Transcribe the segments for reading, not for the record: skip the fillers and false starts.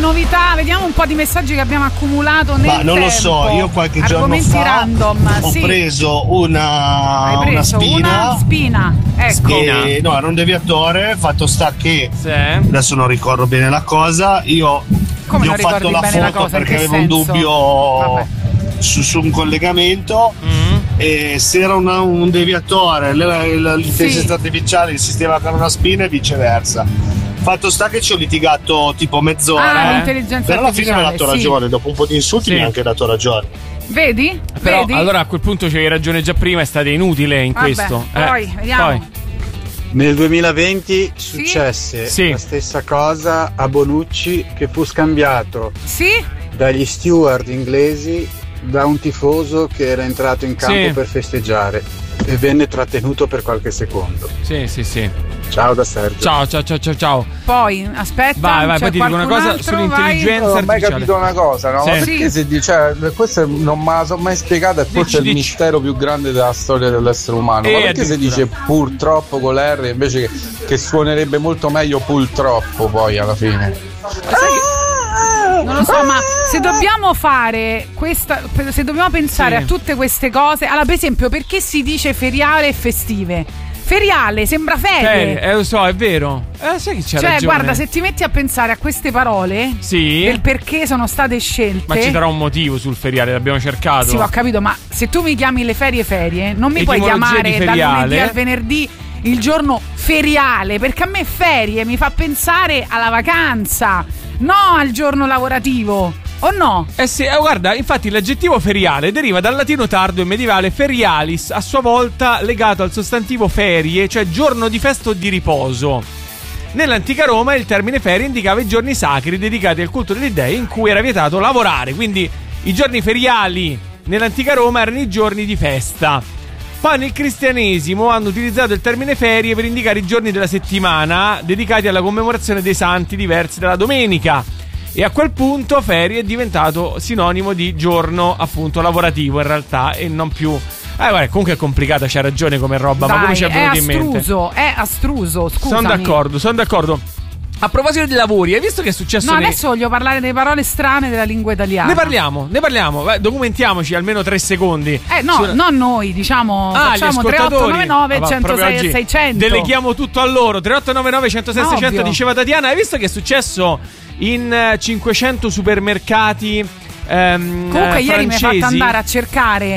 novità, vediamo un po' di messaggi che abbiamo accumulato nel Ma non tempo. lo so, io qualche giorno Argomenti fa random, ho sì. preso Hai una preso spina. una spina, ecco. No, era un deviatore, fatto sta che Sì. adesso non ricordo bene la cosa, io Come gli ho non fatto ricordi la bene la foto cosa? In perché che avevo un senso? dubbio Vabbè. su un collegamento. E se era un deviatore, l'intelligenza artificiale insisteva con una spina e viceversa. Fatto sta che ci ho litigato tipo mezz'ora, l'intelligenza però alla fine mi ha dato artificiale, sì. ragione, dopo un po' di insulti mi ha anche dato ragione. Vedi? Però Vedi? allora a quel punto c'avevi ragione già prima, è stata inutile in Vabbè, questo. poi, vediamo. Poi. Nel 2020 successe la stessa cosa a Bonucci, che fu scambiato dagli steward inglesi da un tifoso che era entrato in campo per festeggiare e venne trattenuto per qualche secondo. Sì. Ciao da Sergio. Ciao. Poi, aspetta, Vai, c'è poi ti dico una qualcun cosa altro, sull'intelligenza Non ho mai artificiale. capito una cosa, no? Sì. Ma perché se dice, questo non me la sono mai spiegata, e forse è il mistero più grande della storia dell'essere umano. Ma perché si dice purtroppo con l'R invece che suonerebbe molto meglio purtroppo poi alla fine? Non lo so, ma se dobbiamo fare se dobbiamo pensare a tutte queste cose, allora per esempio, perché si dice feriale e festive? Feriale sembra ferie. Lo so, è vero. Sai che c'è ragione. Guarda, se ti metti a pensare a queste parole, del perché sono state scelte. Ma ci darà un motivo sul feriale, l'abbiamo cercato. Sì, ho capito, ma se tu mi chiami le ferie, non mi puoi chiamare dal lunedì al venerdì il giorno feriale, perché a me ferie mi fa pensare alla vacanza, no al giorno lavorativo. O no? Sì, guarda, infatti l'aggettivo feriale deriva dal latino tardo e medievale ferialis, a sua volta legato al sostantivo ferie, cioè giorno di festa o di riposo. Nell'antica Roma il termine ferie indicava i giorni sacri dedicati al culto degli dei in cui era vietato lavorare, quindi i giorni feriali nell'antica Roma erano i giorni di festa. Poi nel cristianesimo hanno utilizzato il termine ferie per indicare i giorni della settimana dedicati alla commemorazione dei santi diversi dalla domenica. E a quel punto ferie è diventato sinonimo di giorno appunto lavorativo in realtà, e non più. Guarda, comunque è complicata, c'ha ragione come roba. Dai, ma come ci è venuto in mente? È astruso, scusami. Sono d'accordo. A proposito di lavori, hai visto che è successo? Adesso voglio parlare delle parole strane della lingua italiana. Ne parliamo. Documentiamoci almeno 3 secondi. Non noi, diciamo. Facciamo 3899 106 600. Deleghiamo tutto a loro. 3899 106 600, diceva Tatiana. Hai visto che è successo in 500 supermercati comunque ieri mi hai fatto andare a cercare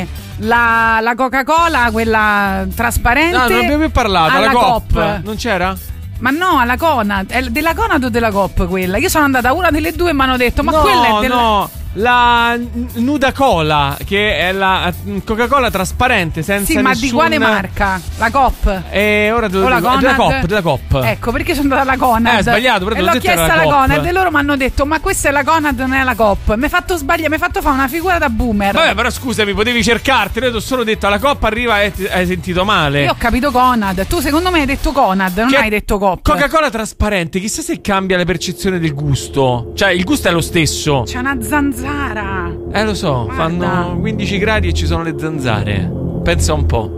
la Coca-Cola, quella trasparente. No, non abbiamo più parlato. La Coop non c'era? Ma no, alla Conad. Della Conad o della Coop quella? Io sono andata a una delle due e mi hanno detto: ma quella è della... No, la Nuda Cola, che è la Coca-Cola trasparente senza nessun... Sì, ma di quale marca? La Coop? Ora te lo dico. Della Coop. Ecco, perché sono andata alla Conad. Sbagliato, però e l'ho chiesta alla Conad e loro mi hanno detto: ma questa è la Conad, non è la Coop. Mi hai fatto sbagliare, mi hai fatto fare una figura da boomer. Vabbè, però scusami, potevi cercarti. Io ti ho solo detto alla Coop arriva e hai sentito male. Io ho capito Conad. Tu secondo me hai detto Conad, non hai detto Coop. Coca-Cola trasparente, chissà se cambia la percezione del gusto. Cioè, il gusto è lo stesso. C'è una zanzara. Lo so, Guarda. fanno 15 gradi e ci sono le zanzare. Pensa un po'.